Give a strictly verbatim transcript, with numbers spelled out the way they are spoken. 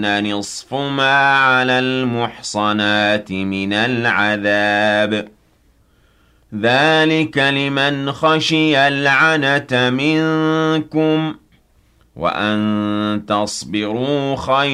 نصف ما على المحصنات من العذاب ذلك لمن خشي العنة منكم وأن تصبروا خير